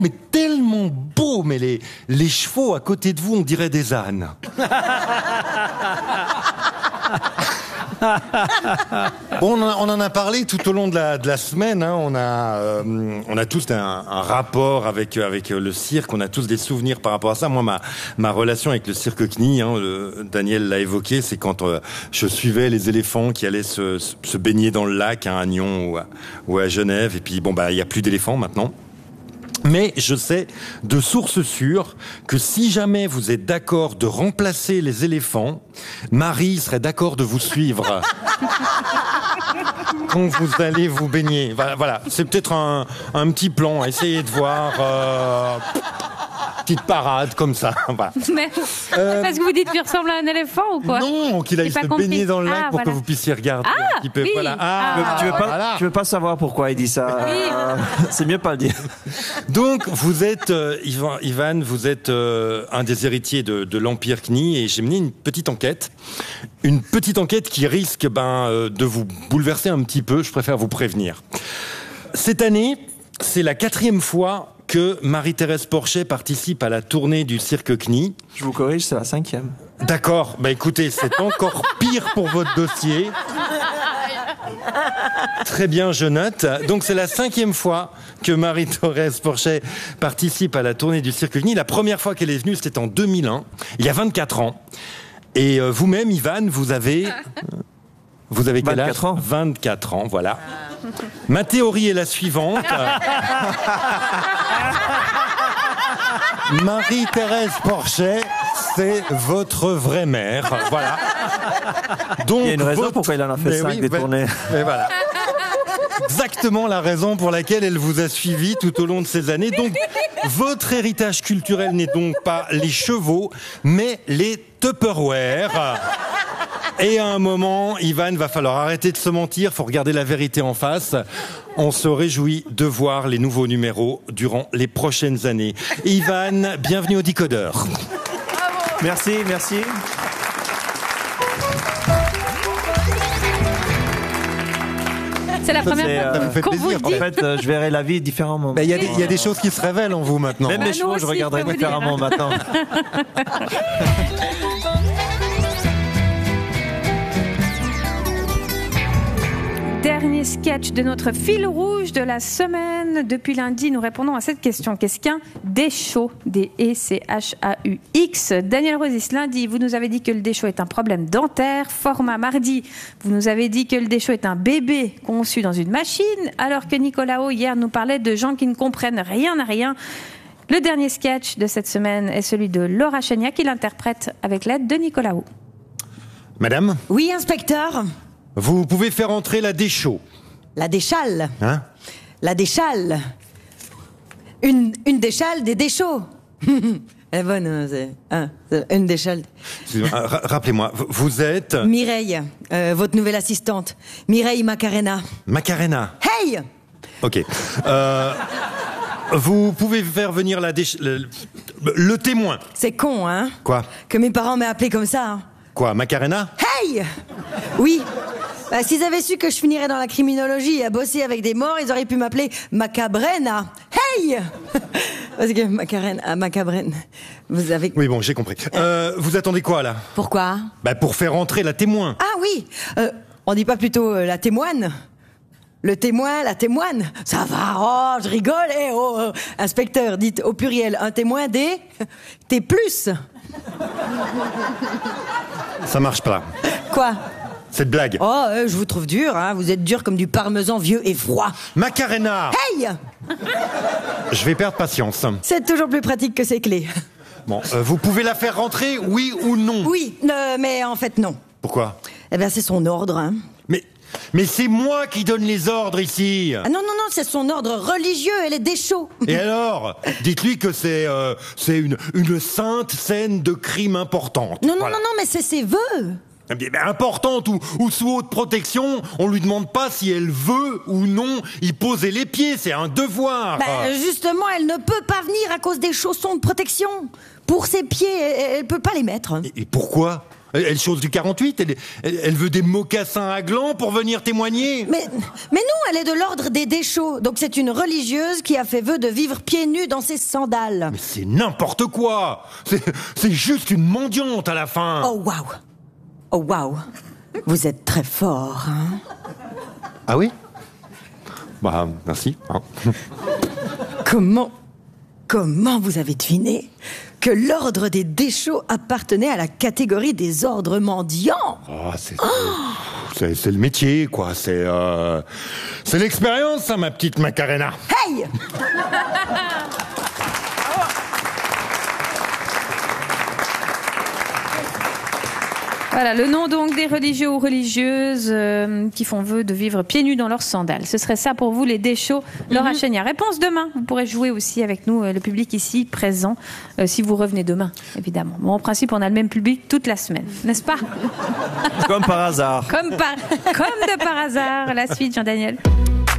Mais tellement beau, mais les chevaux à côté de vous, on dirait des ânes. Bon, on en a parlé tout au long de la semaine. Hein. On a tous un rapport avec le cirque. On a tous des souvenirs par rapport à ça. Moi, ma relation avec le cirque CNI, hein, Daniel l'a évoqué, c'est quand je suivais les éléphants qui allaient se baigner dans le lac à Agnon ou à Genève. Et puis, bon, il y a plus d'éléphants maintenant. Mais je sais de sources sûres que si jamais vous êtes d'accord de remplacer les éléphants, Marie serait d'accord de vous suivre quand vous allez vous baigner. Voilà, c'est peut-être un petit plan. Essayez de voir... petite parade comme ça. Voilà. Mais, parce que vous dites qu'il ressemble à un éléphant ou quoi? Non, qu'il aille se baigner dans le lac pour que vous puissiez regarder un petit peu. Oui. Voilà. Tu veux pas savoir pourquoi il dit ça? Oui. C'est mieux pas le dire. Donc vous êtes Ivan, vous êtes un des héritiers de l'Empire CNI et j'ai mené une petite enquête qui risque de vous bouleverser un petit peu. Je préfère vous prévenir. Cette année, c'est la 4e fois que Marie-Thérèse Porchet participe à la tournée du cirque CNI. Je vous corrige, c'est la 5e. D'accord, écoutez, c'est encore pire pour votre dossier. Très bien, je note. Donc c'est la 5e fois que Marie-Thérèse Porchet participe à la tournée du cirque CNI. La première fois qu'elle est venue, c'était en 2001, il y a 24 ans. Et vous-même, Ivan, vous avez quel âge? 24 ans. 24 ans, voilà. Ma théorie est la suivante. Marie-Thérèse Porchet, c'est votre vraie mère. Voilà. Donc, il y a une raison pourquoi il en a fait 5 des tournées. Mais voilà. Exactement la raison pour laquelle elle vous a suivi tout au long de ces années. Donc, votre héritage culturel n'est donc pas les chevaux, mais les Tupperware. Et à un moment, Ivan, va falloir arrêter de se mentir, faut regarder la vérité en face. On se réjouit de voir les nouveaux numéros durant les prochaines années. Ivan, bienvenue au Décodeur. Merci. C'est la première fois qu'on vous le dit. En fait, je verrai la vie différemment. Il y a des choses qui se révèlent en vous maintenant. Même les chevaux, je regarderai différemment maintenant. Dernier sketch de notre fil rouge de la semaine. Depuis lundi, nous répondons à cette question. Qu'est-ce qu'un déchaux? D-E-C-H-A-U-X. Daniel Rosis, lundi, vous nous avez dit que le déchaux est un problème dentaire. Format, mardi, vous nous avez dit que le déchaux est un bébé conçu dans une machine. Alors que Nicolao, hier, nous parlait de gens qui ne comprennent rien à rien. Le dernier sketch de cette semaine est celui de Laura Chenia qui l'interprète avec l'aide de Nicolao. Madame? Oui, inspecteur. Vous pouvez faire entrer la déchaux. La déchale. Hein? La déchale. Une déchale des déchaux. Elle est bonne, c'est une déchale. Rappelez-moi, vous êtes... Mireille, votre nouvelle assistante. Mireille Macarena. Macarena. Hey! Ok. Vous pouvez faire venir le témoin. C'est con, hein? Quoi? Que mes parents m'aient appelé comme ça. Hein. Quoi, Macarena? Hey! Oui. S'ils avaient su que je finirais dans la criminologie et à bosser avec des morts, ils auraient pu m'appeler Macabrena. Hey! Parce que Macabrena, vous avez... Oui, bon, j'ai compris. Vous attendez quoi, là? Pourquoi? Pour faire entrer la témoin. Ah oui! On dit pas plutôt la témoine? Le témoin, la témoine? Ça va, oh, je rigole, inspecteur, dites au pluriel, un témoin T+. Ça marche pas. Quoi? Cette blague. Oh, je vous trouve dur, hein. Vous êtes dur comme du parmesan vieux et froid. Macarena! Hey! Je vais perdre patience. C'est toujours plus pratique que ces clés. Bon, vous pouvez la faire rentrer, oui ou non? Oui, mais en fait non. Pourquoi? Eh bien, c'est son ordre, hein. Mais c'est moi qui donne les ordres ici. Ah non, c'est son ordre religieux, elle est déchaux. Et alors? Dites-lui que c'est une sainte scène de crime importante. Non, mais c'est ses vœux. Mais importante ou sous haute protection, on lui demande pas si elle veut ou non y poser les pieds, c'est un devoir. Justement, elle ne peut pas venir à cause des chaussons de protection. Pour ses pieds, elle peut pas les mettre. Et pourquoi? Elle chose du 48, elle veut des mocassins à gland pour venir témoigner. Mais non, elle est de l'ordre des Deschaux. Donc c'est une religieuse qui a fait vœu de vivre pieds nus dans ses sandales. Mais c'est n'importe quoi. C'est juste une mendiante à la fin. Oh waouh. Oh waouh. Vous êtes très fort, hein. Ah oui? Bah, merci. Hein. Comment vous avez deviné que l'ordre des Deschaux appartenait à la catégorie des ordres mendiants? Oh, c'est le métier, quoi. C'est l'expérience, ça, ma petite Macarena. Hey! Voilà, le nom donc des religieux ou religieuses qui font vœu de vivre pieds nus dans leurs sandales. Ce serait ça pour vous, les Deschaux. Laura Chéniard. Réponse demain. Vous pourrez jouer aussi avec nous, le public ici présent, si vous revenez demain, évidemment. Bon, en principe, on a le même public toute la semaine, n'est-ce pas? Comme par hasard. Comme de par hasard. La suite, Jean-Daniel.